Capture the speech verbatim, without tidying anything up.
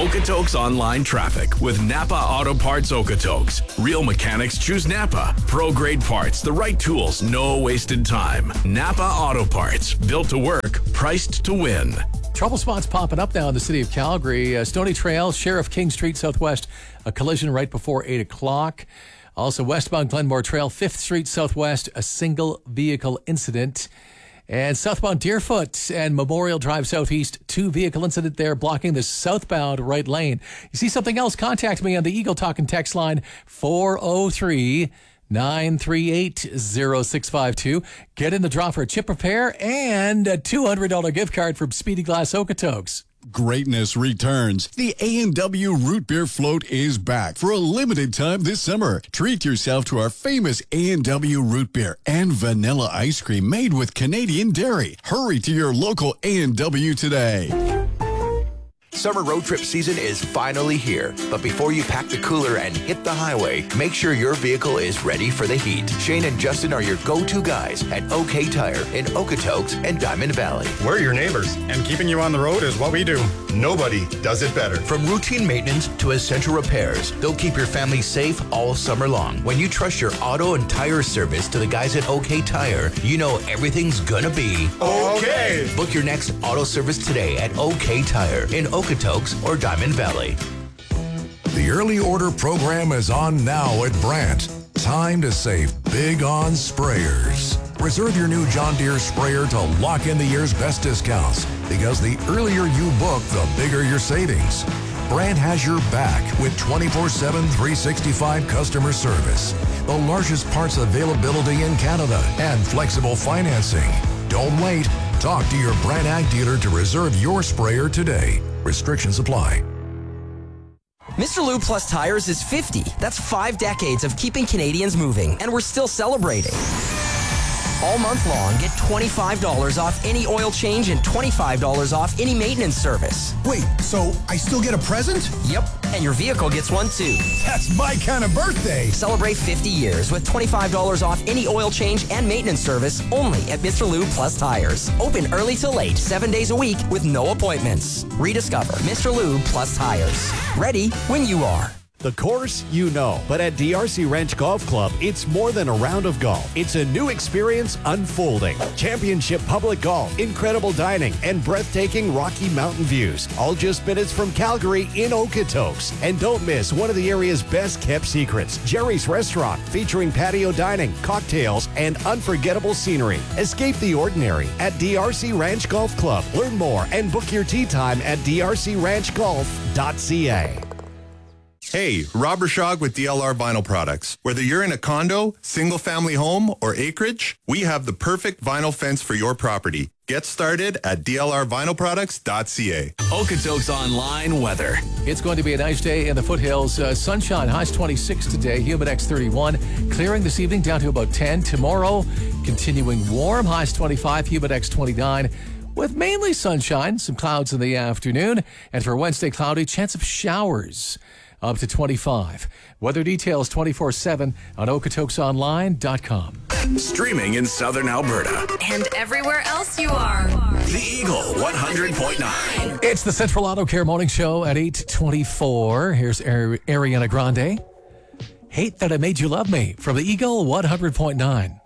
Okotoks Online Traffic with Napa Auto Parts Okotoks. Real mechanics choose Napa. Pro-grade parts, the right tools, no wasted time. Napa Auto Parts, built to work, priced to win. Trouble spots popping up now in the city of Calgary. Uh, Stony Trail, Sheriff King Street Southwest, a collision right before eight o'clock. Also, westbound Glenmore Trail, fifth Street Southwest, a single vehicle incident. And southbound Deerfoot and Memorial Drive Southeast, two vehicle incident there blocking the southbound right lane. You see something else, contact me on the Eagle Talk and text line four oh three, nine three eight, oh six five two. Get in the draw for a chip repair and a two hundred dollars gift card from Speedy Glass Okotoks. Greatness returns. The A and W Root Beer Float is back for a limited time this summer. Treat yourself to our famous A and W Root Beer and vanilla ice cream made with Canadian dairy. Hurry to your local A and W today. Summer road trip season is finally here, but before you pack the cooler and hit the highway, make sure your vehicle is ready for the heat. Shane and Justin are your go-to guys at OK Tire in Okotoks and Diamond Valley. We're your neighbors, and keeping you on the road is what we do. Nobody does it better. From routine maintenance to essential repairs, they'll keep your family safe all summer long. When you trust your auto and tire service to the guys at OK Tire, you know everything's gonna be okay. Book your next auto service today at OK Tire in Okotoks or Diamond Valley. The early order program is on now at Brandt. Time to save big on sprayers. Reserve your new John Deere sprayer to lock in the year's best discounts, because the earlier you book, the bigger your savings. Brandt has your back with twenty-four seven, three sixty-five customer service, the largest parts availability in Canada, and flexible financing. Don't wait. Talk to your Brandt Ag dealer to reserve your sprayer today. Restrictions apply. Mister Lube Plus Tires is fifty. That's five decades of keeping Canadians moving, and we're still celebrating. All month long, get twenty-five dollars off any oil change and twenty-five dollars off any maintenance service. Wait, so I still get a present? Yep, and your vehicle gets one too. That's my kind of birthday. Celebrate fifty years with twenty-five dollars off any oil change and maintenance service only at Mister Lube Plus Tires. Open early to late, seven days a week with no appointments. Rediscover Mister Lube Plus Tires. Ready when you are. The course, you know, but at D R C Ranch Golf Club, it's more than a round of golf. It's a new experience unfolding. Championship public golf, incredible dining, and breathtaking Rocky Mountain views. All just minutes from Calgary in Okotoks. And don't miss one of the area's best kept secrets, Jerry's Restaurant, featuring patio dining, cocktails, and unforgettable scenery. Escape the ordinary at D R C Ranch Golf Club. Learn more and book your tee time at d r c ranch golf dot c a. Hey, Rob Rashog with D L R Vinyl Products. Whether you're in a condo, single-family home, or acreage, we have the perfect vinyl fence for your property. Get started at d l r vinyl products dot c a. Okotoks Online weather. It's going to be a nice day in the foothills. Uh, sunshine, highs twenty-six today, Humidex thirty-one. Clearing this evening down to about ten. Tomorrow, continuing warm, highs twenty-five, Humidex twenty-nine. With mainly sunshine, some clouds in the afternoon. And for Wednesday, cloudy, chance of showers up to twenty-five. Weather details twenty-four seven on okotoks online dot com. Streaming in southern Alberta. And everywhere else you are. The Eagle one hundred point nine. It's the Central Auto Care Morning Show at eight twenty-four. Here's Ari- Ariana Grande. Hate That I Made You Love Me from the Eagle one hundred point nine.